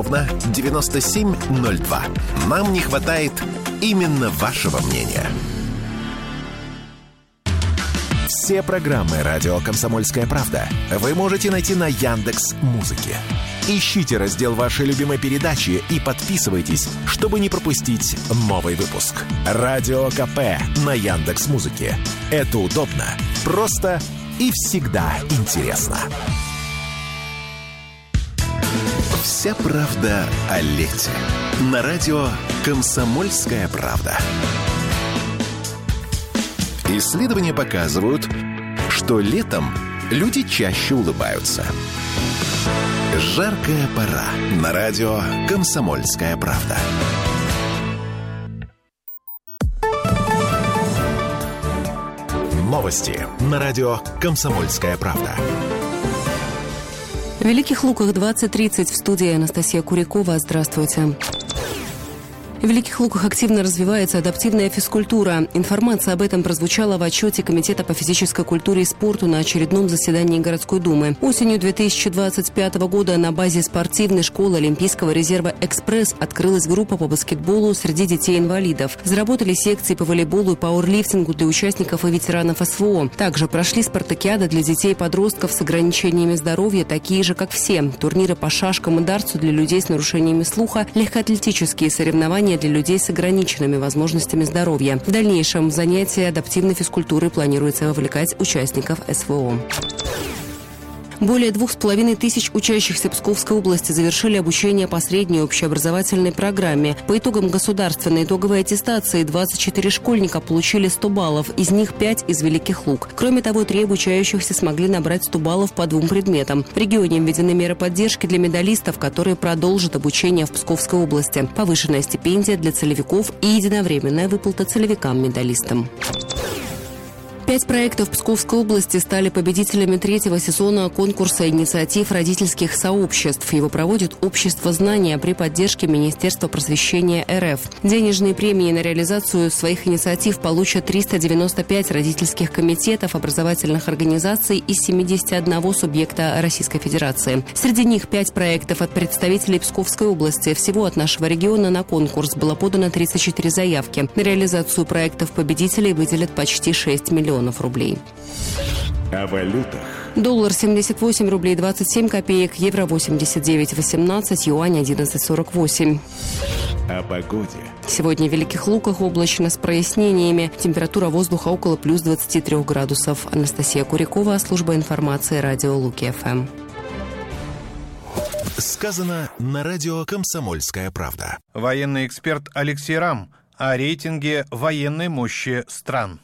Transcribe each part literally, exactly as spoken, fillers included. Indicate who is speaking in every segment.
Speaker 1: ровно девяносто семь ноль два. Нам не хватает именно вашего мнения. Все программы «Радио Комсомольская правда» вы можете найти на Яндекс.Музыке. Ищите раздел вашей любимой передачи и подписывайтесь, чтобы не пропустить новый выпуск. Радио КП на Яндекс.Музыке. Это удобно, просто и всегда интересно. Вся правда о лете. На радио «Комсомольская правда». Исследования показывают, что летом люди чаще улыбаются. Жаркая пора. На радио «Комсомольская правда». Новости на радио «Комсомольская правда».
Speaker 2: В Великих Луках двадцать тридцать. В студии Анастасия Курякова. Здравствуйте. В Великих Луках активно развивается адаптивная физкультура. Информация об этом прозвучала в отчете Комитета по физической культуре и спорту на очередном заседании городской думы. Осенью две тысячи двадцать пятого года на базе спортивной школы Олимпийского резерва «Экспресс» открылась группа по баскетболу среди детей-инвалидов. Заработали секции по волейболу и пауэрлифтингу для участников и ветеранов СВО. Также прошли спартакиады для детей и подростков с ограничениями здоровья, такие же, как все. Турниры по шашкам и дартсу для людей с нарушениями слуха, легкоатлетические соревнования для людей с ограниченными возможностями здоровья. В дальнейшем в занятия адаптивной физкультуры планируется вовлекать участников СВО. Более двух с половиной тысяч учащихся Псковской области завершили обучение по средней общеобразовательной программе. По итогам государственной итоговой аттестации двадцать четыре школьника получили сто баллов, из них пять из Великих Луг. Кроме того, три обучающихся смогли набрать сто баллов по двум предметам. В регионе введены меры поддержки для медалистов, которые продолжат обучение в Псковской области. Повышенная стипендия для целевиков и единовременная выплата целевикам-медалистам. Пять проектов Псковской области стали победителями третьего сезона конкурса инициатив родительских сообществ. Его проводит Общество знания при поддержке Министерства просвещения РФ. Денежные премии на реализацию своих инициатив получат триста девяносто пять родительских комитетов образовательных организаций из семидесяти одного субъекта Российской Федерации. Среди них пять проектов от представителей Псковской области. Всего от нашего региона на конкурс было подано тридцать четыре заявки. На реализацию проектов победителей выделят почти шесть миллионов рублей.
Speaker 1: О валютах.
Speaker 2: Доллар семьдесят восемь рублей двадцать семь копеек, евро восемьдесят девять восемнадцать, юань одиннадцать сорок восемь.
Speaker 1: О погоде.
Speaker 2: Сегодня в Великих Луках облачно с прояснениями. Температура воздуха около плюс двадцати трёх градусов. Анастасия Курякова, служба информации, радио Луки-ФМ.
Speaker 1: Сказано на радио «Комсомольская правда».
Speaker 3: Военный эксперт Алексей Рам о рейтинге военной мощи стран.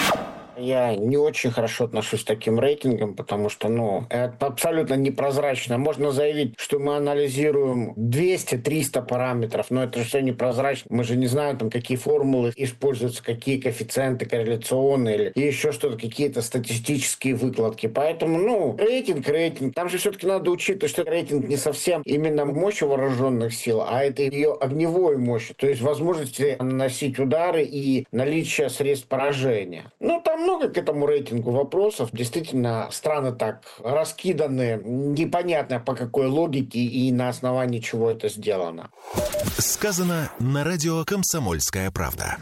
Speaker 4: Я не очень хорошо отношусь к таким рейтингам, потому что, ну, это абсолютно непрозрачно. Можно заявить, что мы анализируем двести-триста параметров, но это же все непрозрачно. Мы же не знаем, там, какие формулы используются, какие коэффициенты корреляционные или еще что-то, какие-то статистические выкладки. Поэтому, ну, рейтинг, рейтинг. Там же все-таки надо учитывать, что рейтинг не совсем именно мощь вооруженных сил, а это ее огневой мощь, то есть возможности наносить удары и наличие средств поражения. Ну, там много к этому рейтингу вопросов. Действительно, страны так раскиданы, непонятно по какой логике и на основании чего это сделано.
Speaker 1: Сказано на радио «Комсомольская правда».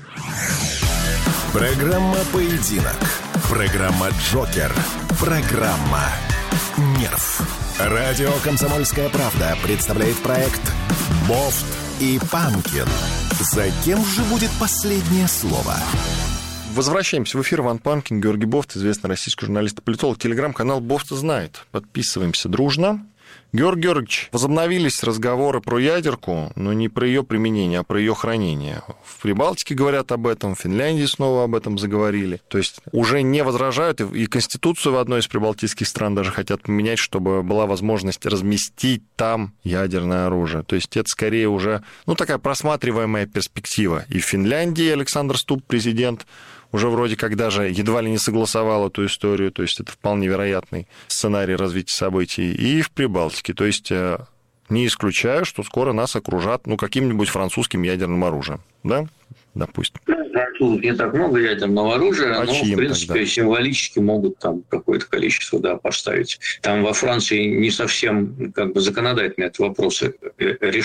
Speaker 1: Программа «Поединок». Программа «Джокер». Программа «Нерв». Радио «Комсомольская правда» представляет проект «Бофт и Панкин». За кем же будет последнее слово?
Speaker 5: Возвращаемся в эфир. Иван Панкин, Георгий Бофт, известный российский журналист и политолог. Телеграм-канал «Бофт знает». Подписываемся дружно. Георгий Георгиевич, возобновились разговоры про ядерку, но не про ее применение, а про ее хранение. В Прибалтике говорят об этом, в Финляндии снова об этом заговорили. То есть уже не возражают, и Конституцию в одной из прибалтийских стран даже хотят поменять, чтобы была возможность разместить там ядерное оружие. То есть это скорее уже, ну, такая просматриваемая перспектива. И в Финляндии Александр Ступп, президент, уже вроде как даже едва ли не согласовал эту историю, то есть это вполне вероятный сценарий развития событий, и в Прибалтике. То есть не исключаю, что скоро нас окружат, ну, каким-нибудь французским ядерным оружием, да, допустим.
Speaker 6: Тут не так много ядерного оружия, а но, в принципе, тогда? Символически могут там какое-то количество, да, поставить. Там во Франции не совсем как бы законодательно этот вопрос решен.